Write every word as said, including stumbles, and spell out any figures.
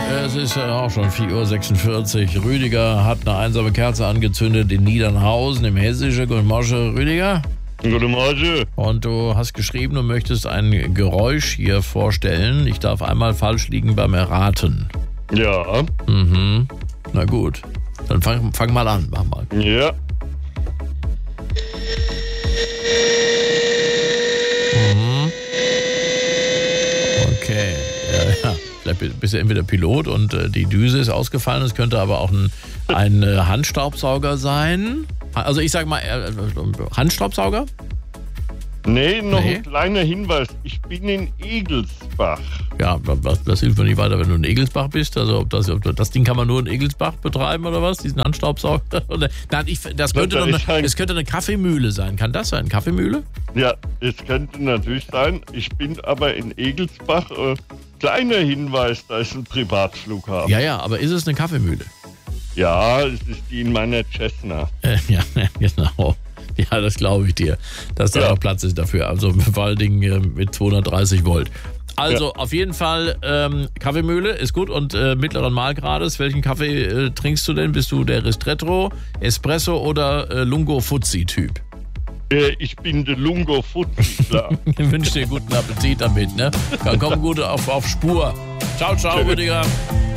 Es ist ja auch schon vier Uhr sechsundvierzig. Rüdiger hat eine einsame Kerze angezündet in Niedernhausen im Hessischen. Guten Morgen, Rüdiger. Guten Morgen. Und du hast geschrieben, du möchtest ein Geräusch hier vorstellen. Ich darf einmal falsch liegen beim Erraten. Ja. Mhm. Na gut. Dann fang, fang mal an. Mach mal. Ja. Mhm. Okay. Ja, ja. Vielleicht bist du entweder Pilot und äh, die Düse ist ausgefallen. Es könnte aber auch ein, ein äh, Handstaubsauger sein. Also ich sag mal, äh, Handstaubsauger? Nee, noch Nee. ein kleiner Hinweis. Ich bin in Egelsbach. Ja, das, das hilft mir nicht weiter, wenn du in Egelsbach bist. Also ob das, ob das Ding kann man nur in Egelsbach betreiben oder was? Diesen Handstaubsauger? Oder, nein, ich, das könnte Da doch ist eine, ein- es könnte eine Kaffeemühle sein. Kann das sein? Kaffeemühle? Ja, es könnte natürlich sein. Ich bin aber in Egelsbach. Äh, kleiner Hinweis, da ist ein Privatflughafen. Ja, ja, aber ist es eine Kaffeemühle? Ja, es ist die in meiner Cessna. Äh, ja, genau. Ja, das glaube ich dir, dass da Ja. auch Platz ist dafür. Also vor allen Dingen äh, mit zweihundertdreißig Volt. Also auf jeden Fall ähm, Kaffeemühle ist gut und äh, mittleren Mahlgrades. Welchen Kaffee äh, trinkst du denn? Bist du der Ristretto, Espresso oder äh, Lungo Fuzzi Typ? Äh, ich bin der Lungo Fuzzi, klar. Ich wünsche dir guten Appetit damit, ne? Dann komm gut auf, auf Spur. Ciao, ciao, Rüdiger.